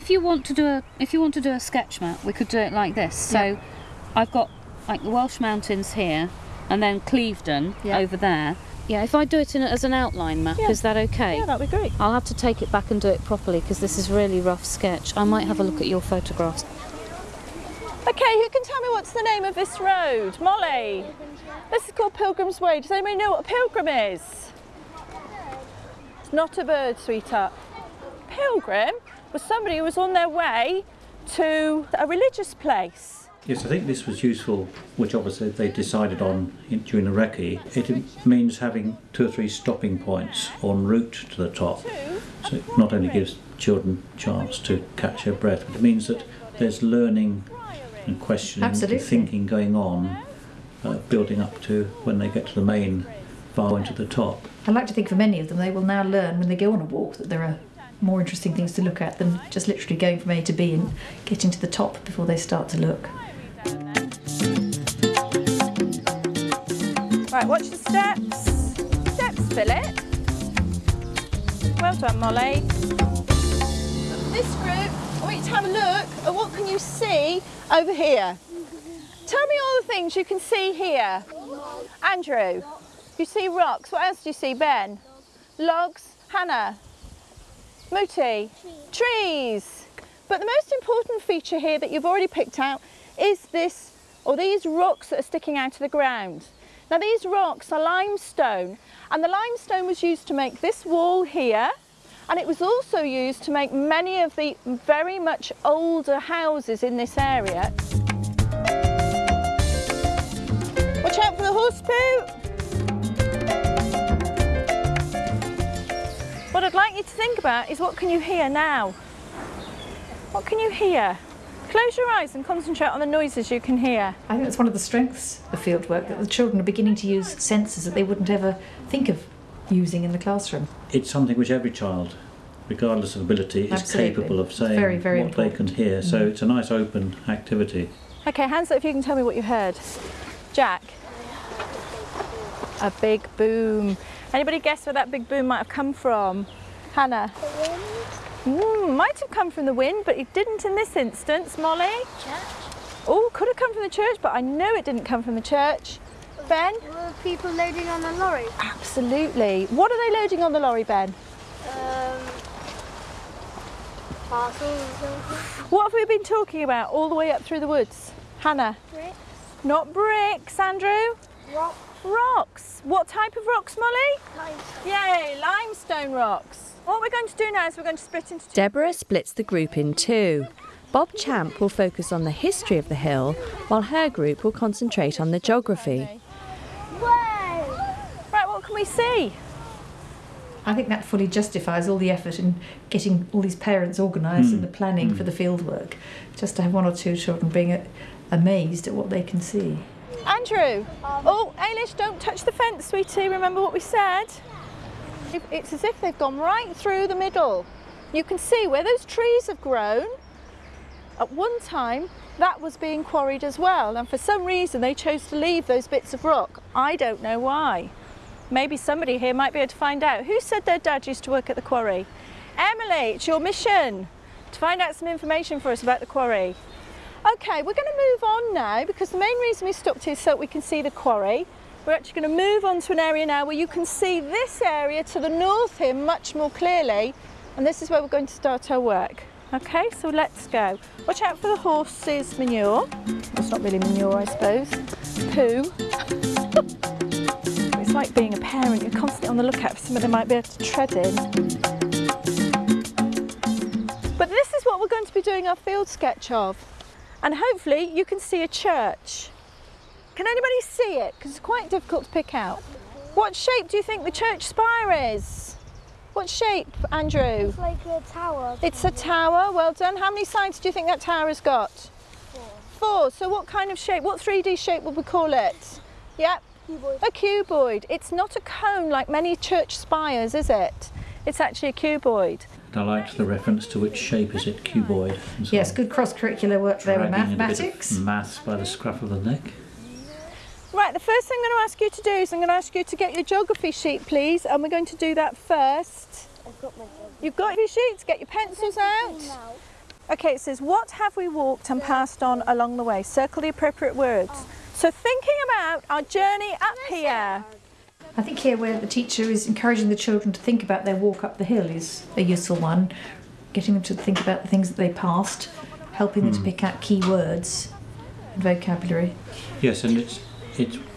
you want to do a sketch map, we could do it like this. So I've got like the Welsh Mountains here, and then Clevedon over there. Yeah, if I do it as an outline map, is that okay? Yeah, that'd be great. I'll have to take it back and do it properly because this is really rough sketch. I might have a look at your photographs. Okay, who can tell me what's the name of this road? Molly. This is called Pilgrim's Way. Does anybody know what a pilgrim is? It's not a bird, sweetheart. Pilgrim was somebody who was on their way to a religious place. Yes, I think this was useful, which obviously they decided on during the recce. It means having 2 or 3 stopping points en route to the top. So it not only gives children a chance to catch their breath, but it means that there's learning and questioning and thinking going on, building up to when they get to the main far into the top. I like to think for many of them they will now learn when they go on a walk that there are more interesting things to look at than just literally going from A to B and getting to the top before they start to look. Right, watch the steps. Steps, Philip. Well done, Molly. This group, I want you to have a look at what can you see over here. Tell me all the things you can see here. Andrew, you see rocks. What else do you see, Ben? Logs. Hannah? Mooty? Trees. But the most important feature here that you've already picked out is this, or these rocks that are sticking out of the ground. Now these rocks are limestone, and the limestone was used to make this wall here, and it was also used to make many of the very much older houses in this area. Watch out for the horse poo. What I'd like you to think about is what can you hear now? What can you hear? Close your eyes and concentrate on the noises you can hear. I think that's one of the strengths of fieldwork, that the children are beginning to use senses that they wouldn't ever think of using in the classroom. It's something which every child, regardless of ability, is capable of saying very, very what important. they can hear. So it's a nice open activity. Okay, hands up if you can tell me what you heard. Jack? A big boom. Anybody guess where that big boom might have come from? Hannah? The wind. Might have come from the wind, but it didn't in this instance. Molly? Church. Oh, could have come from the church, but I know it didn't come from the church. Ben? Were people loading on a lorry? Absolutely. What are they loading on the lorry, Ben? Parcels or something. What have we been talking about all the way up through the woods? Hannah? Bricks. Not bricks, Andrew? Rock. Rocks. What type of rocks, Molly? Limestone. Yay, limestone rocks. What we're going to do now is we're going to split into two. Deborah splits the group in 2. Bob Champ will focus on the history of the hill, while her group will concentrate on the geography. Whoa! Right, what can we see? I think that fully justifies all the effort in getting all these parents organised and the planning for the fieldwork, just to have 1 or 2 children being amazed at what they can see. Andrew? Oh, Ailish, don't touch the fence, sweetie. Remember what we said? It's as if they've gone right through the middle. You can see where those trees have grown. At one time, that was being quarried as well, and for some reason they chose to leave those bits of rock. I don't know why. Maybe somebody here might be able to find out. Who said their dad used to work at the quarry? Emily, it's your mission to find out some information for us about the quarry. Okay, we're going to move on now, because the main reason we stopped here is so that we can see the quarry. We're actually going to move on to an area now where you can see this area to the north here much more clearly, and this is where we're going to start our work. Okay, so let's go. Watch out for the horse's manure. It's not really manure, I suppose. Poo. It's like being a parent, you're constantly on the lookout for something that might be able to tread in. But this is what we're going to be doing our field sketch of. And hopefully you can see a church. Can anybody see it? Because it's quite difficult to pick out. What shape do you think the church spire is? What shape, Andrew? It's like a tower. It's a tower, well done. How many sides do you think that tower has got? 4. 4, so what kind of shape, what 3D shape would we call it? Yep, Cuboid. a cuboid. It's not a cone like many church spires, is it? It's actually a cuboid. And I liked the reference to which shape is it, cuboid. And so Yes, good cross-curricular work there with dragging in a bit mathematics. of maths by the scruff of the neck. Right, the first thing I'm going to ask you to do is I'm going to ask you to get your geography sheet, please, and we're going to do that first. I've got my phone. You've got your sheets, get your pencils out. Okay, it says, what have we walked and passed on along the way? Circle the appropriate words. So thinking about our journey up here. I think here where the teacher is encouraging the children to think about their walk up the hill is a useful one. Getting them to think about the things that they passed, helping them to pick out key words and vocabulary. Yes, and it's